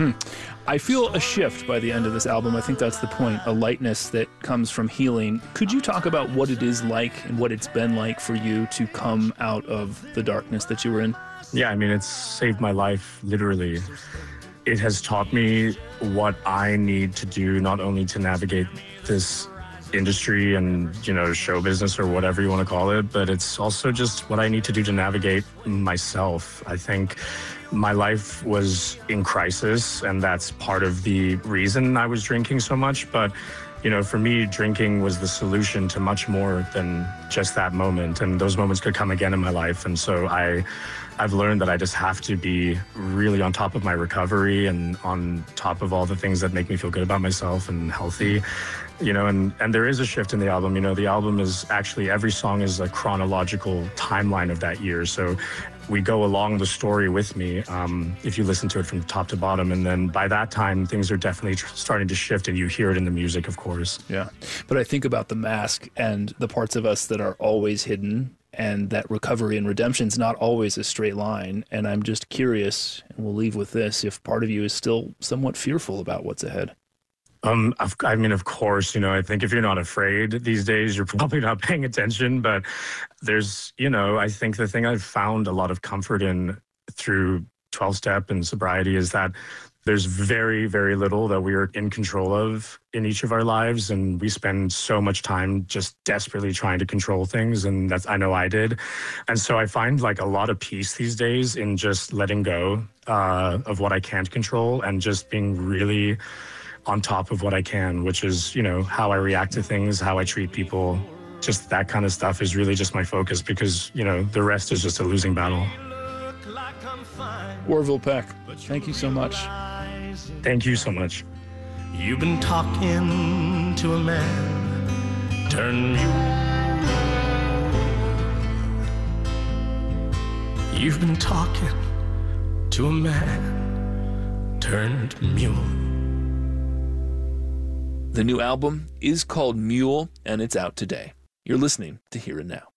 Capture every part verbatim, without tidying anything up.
Hmm. I feel a shift by the end of this album. I think that's the point, a lightness that comes from healing. Could you talk about what it is like and what it's been like for you to come out of the darkness that you were in? Yeah, I mean, it's saved my life, literally. It has taught me what I need to do, not only to navigate this industry and, you know, show business or whatever you want to call it, but it's also just what I need to do to navigate myself. I think my life was in crisis, and that's part of the reason I was drinking so much. But, you know, for me, drinking was the solution to much more than just that moment. And those moments could come again in my life. And so I, I've learned that I just have to be really on top of my recovery and on top of all the things that make me feel good about myself and healthy. You know, and, and there is a shift in the album. You know, the album is actually, every song is a chronological timeline of that year. So we go along the story with me, um, if you listen to it from top to bottom. And then by that time, things are definitely tr- starting to shift, and you hear it in the music, of course. Yeah. But I think about the mask and the parts of us that are always hidden, and that recovery and redemption is not always a straight line. And I'm just curious, and we'll leave with this, if part of you is still somewhat fearful about what's ahead. Um, I mean, of course, you know, I think if you're not afraid these days, you're probably not paying attention. But there's, you know, I think the thing I've found a lot of comfort in through twelve-step and sobriety is that there's very, very little that we are in control of in each of our lives. And we spend so much time just desperately trying to control things. And that's, I know I did. And so I find like a lot of peace these days in just letting go uh, of what I can't control and just being really on top of what I can, which is, you know, how I react to things, how I treat people. Just that kind of stuff is really just my focus, because, you know, the rest is just a losing battle. Orville Peck, thank you so much. Thank you so much. You've been talking to a man turned mule. You've been talking to a man turned mule. The new album is called Mule, and it's out today. You're listening to Here and Now.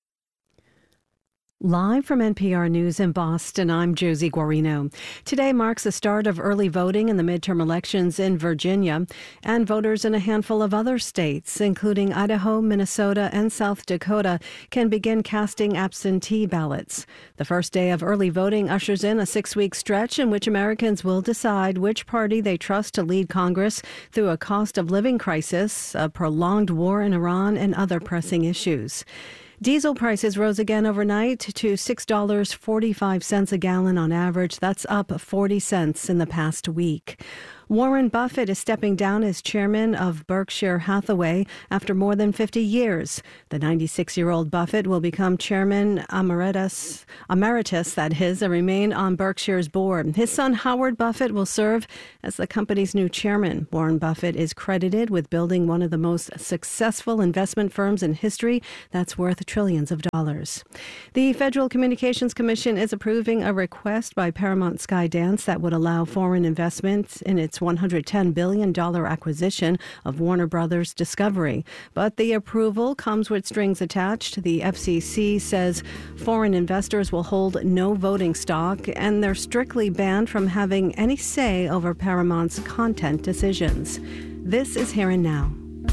Live from N P R News in Boston, I'm Josie Guarino. Today marks the start of early voting in the midterm elections in Virginia, and voters in a handful of other states, including Idaho, Minnesota, and South Dakota, can begin casting absentee ballots. The first day of early voting ushers in a six-week stretch in which Americans will decide which party they trust to lead Congress through a cost of living crisis, a prolonged war in Iran, and other pressing issues. Diesel prices rose again overnight to six dollars and forty-five cents a gallon on average. That's up forty cents in the past week. Warren Buffett is stepping down as chairman of Berkshire Hathaway after more than fifty years. The ninety-six-year-old Buffett will become chairman emeritus, emeritus, that is, and remain on Berkshire's board. His son Howard Buffett will serve as the company's new chairman. Warren Buffett is credited with building one of the most successful investment firms in history that's worth trillions of dollars. The Federal Communications Commission is approving a request by Paramount Skydance that would allow foreign investment in its one hundred ten billion dollars acquisition of Warner Brothers Discovery. But the approval comes with strings attached. The F C C says foreign investors will hold no voting stock, and they're strictly banned from having any say over Paramount's content decisions. This is Here and Now.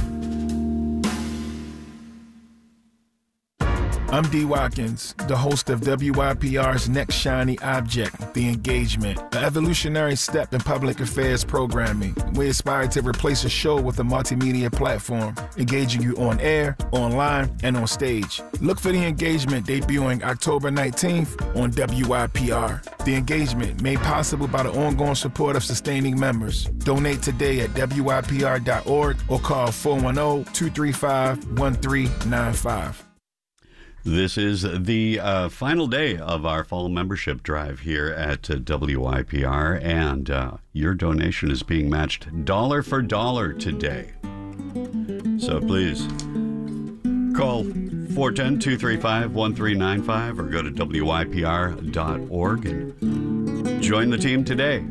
I'm Dee Watkins, the host of W Y P R's Next Shiny Object, The Engagement, an evolutionary step in public affairs programming. We aspire to replace a show with a multimedia platform, engaging you on air, online, and on stage. Look for The Engagement debuting October nineteenth on W Y P R. The Engagement, made possible by the ongoing support of sustaining members. Donate today at W Y P R dot org or call four one zero, two three five, one three nine five. This is the uh, final day of our fall membership drive here at uh, W Y P R, and uh, your donation is being matched dollar for dollar today. So please call four one zero, two three five, one three nine five or go to W Y P R dot org and join the team today.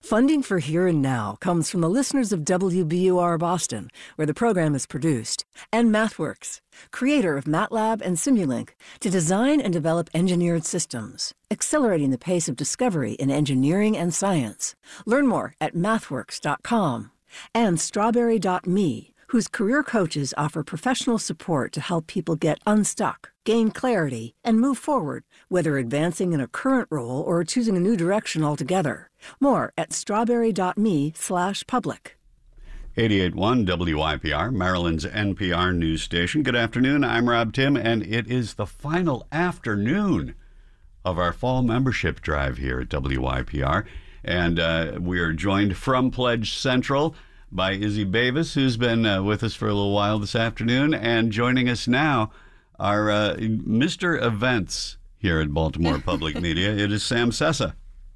Funding for Here and Now comes from the listeners of W B U R Boston, where the program is produced, and MathWorks, creator of MATLAB and Simulink, to design and develop engineered systems, accelerating the pace of discovery in engineering and science. Learn more at mathworks dot com. And strawberry dot me, whose career coaches offer professional support to help people get unstuck, gain clarity, and move forward, whether advancing in a current role or choosing a new direction altogether. More at strawberry dot me slash public. eighty-eight point one W I P R, Maryland's N P R news station. Good afternoon. I'm Rob Tim, and it is the final afternoon of our fall membership drive here at W I P R. And uh, we are joined from Pledge Central by Izzy Bavis, who's been uh, with us for a little while this afternoon, and joining us now are uh, Mister Events here at Baltimore Public Media. It is Sam Sessa.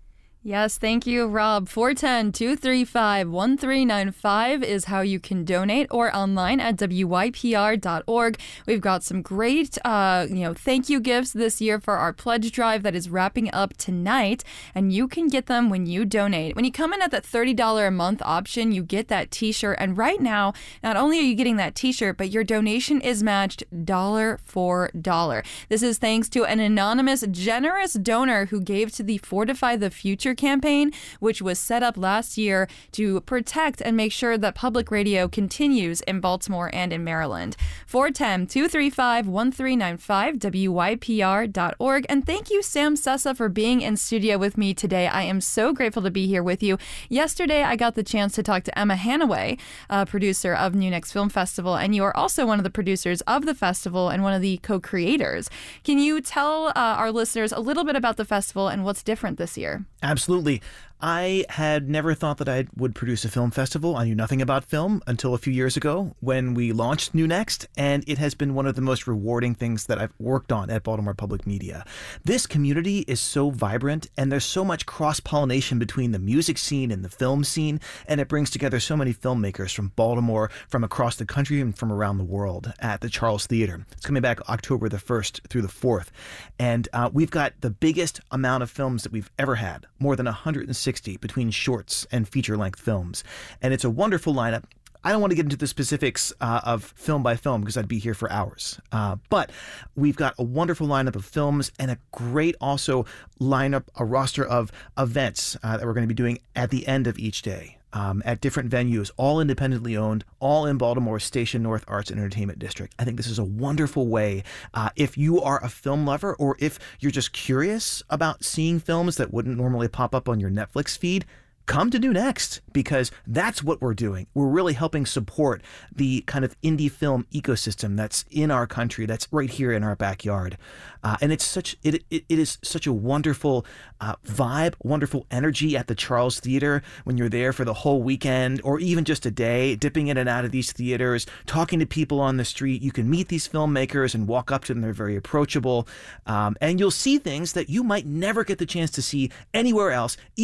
Yes, thank you, Rob. four one zero, two three five, one three nine five is how you can donate, or online at W Y P R dot org. We've got some great, uh, you know, thank you gifts this year for our pledge drive that is wrapping up tonight, and you can get them when you donate. When you come in at that thirty dollars a month option, you get that t-shirt, and right now, not only are you getting that t-shirt, but your donation is matched dollar for dollar. This is thanks to an anonymous, generous donor who gave to the Fortify the Future campaign, which was set up last year to protect and make sure that public radio continues in Baltimore and in Maryland. four one zero, two three five, one three nine five, W Y P R dot org. And thank you, Sam Sessa, for being in studio with me today. I am so grateful to be here with you. Yesterday, I got the chance to talk to Emma Hanaway, uh, producer of New Next Film Festival, and you are also one of the producers of the festival and one of the co-creators. Can you tell uh, our listeners a little bit about the festival and what's different this year? Absolutely. I had never thought that I would produce a film festival. I knew nothing about film until a few years ago when we launched New Next, and it has been one of the most rewarding things that I've worked on at Baltimore Public Media. This community is so vibrant, and there's so much cross-pollination between the music scene and the film scene, and it brings together so many filmmakers from Baltimore, from across the country, and from around the world at the Charles Theater. It's coming back October the first through the fourth, and uh, we've got the biggest amount of films that we've ever had, more than one hundred sixty between shorts and feature-length films. And it's a wonderful lineup. I don't want to get into the specifics uh, of film by film because I'd be here for hours. Uh, but we've got a wonderful lineup of films and a great also lineup, a roster of events uh, that we're going to be doing at the end of each day. Um, at different venues, all independently owned, all in Baltimore's Station North Arts and Entertainment District. I think this is a wonderful way, uh, if you are a film lover or if you're just curious about seeing films that wouldn't normally pop up on your Netflix feed, come to New Next, because that's what we're doing. We're really helping support the kind of indie film ecosystem that's in our country, that's right here in our backyard. Uh, and it's such it, it it is such a wonderful uh, vibe, wonderful energy at the Charles Theater when you're there for the whole weekend or even just a day, dipping in and out of these theaters, talking to people on the street. You can meet these filmmakers and walk up to them. They're very approachable. Um, and you'll see things that you might never get the chance to see anywhere else.